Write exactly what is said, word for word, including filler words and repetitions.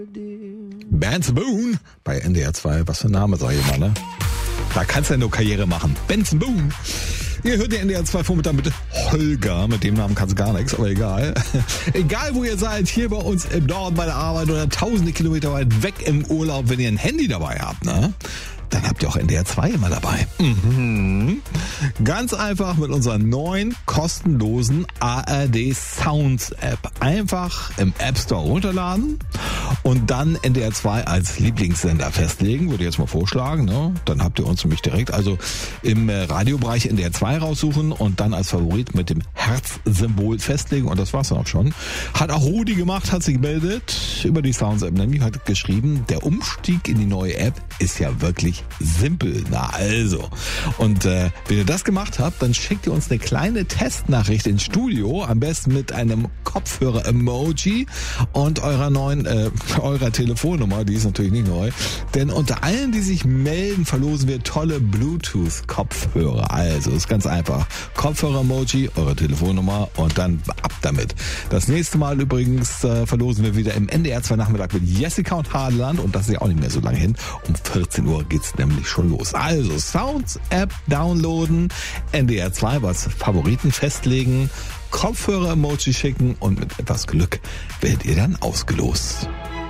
Benson Boone bei N D R zwei, was für ein Name, sag ich mal, ne? Da kannst du ja nur Karriere machen. Benson Boone. Ihr hört den N D R zwei Vormittag mit Holger. Mit dem Namen kannst du gar nichts, aber egal. Egal, wo ihr seid, hier bei uns im Norden bei der Arbeit oder tausende Kilometer weit weg im Urlaub, wenn ihr ein Handy dabei habt, ne? Dann habt ihr auch N D R zwei immer dabei. Mhm. Ganz einfach mit unserer neuen kostenlosen A R D Sounds App. Einfach im App Store runterladen und dann N D R zwei als Lieblingssender festlegen, würde ich jetzt mal vorschlagen. Ne? Dann habt ihr uns nämlich direkt also im Radiobereich N D R zwei raussuchen und dann als Favorit mit dem Herzsymbol festlegen und das war's dann auch schon. Hat auch Rudi gemacht, hat sich gemeldet über die Sounds App, nämlich hat geschrieben, der Umstieg in die neue App ist ja wirklich simpel. Na also. Und äh, wenn ihr das gemacht habt, dann schickt ihr uns eine kleine Testnachricht ins Studio, am besten mit einem Kopfhörer-Emoji und eurer neuen, äh, eurer Telefonnummer, die ist natürlich nicht neu. Denn unter allen, die sich melden, verlosen wir tolle Bluetooth-Kopfhörer. Also ist ganz einfach. Kopfhörer-Emoji, eure Telefonnummer und dann ab damit. Das nächste Mal übrigens äh, verlosen wir wieder im N D R zwei Nachmittag mit Jessica und Hadeland und das ist ja auch nicht mehr so lange hin. Um vierzehn Uhr geht's nämlich schon los. Also Sounds App downloaden, N D R zwei als Favoriten festlegen, Kopfhörer-Emoji schicken und mit etwas Glück werdet ihr dann ausgelost.